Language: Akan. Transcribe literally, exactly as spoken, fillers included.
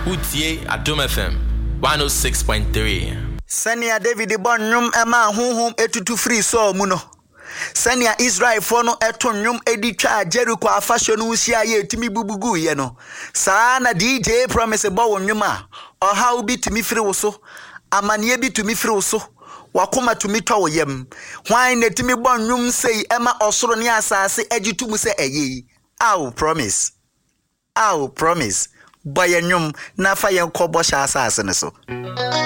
Utie Adom F M one oh six point three. Senia David Bonnum Emma Hum etutu free so muno. Senia Israel for no eto nyum editwa Jericho afasho no usia ye timi bubugu ye no. Saa na D J promise bo nyum a oha obi timi free wo so. Amanie bi tumi free wo so. Wakoma tumi twa wo yam. Hwan na timi bonnum sei Emma osoro ne asase agitu mu se eye. Aw promise. Aw promise. Boy nyum na fa yen kobo sha asase ne so.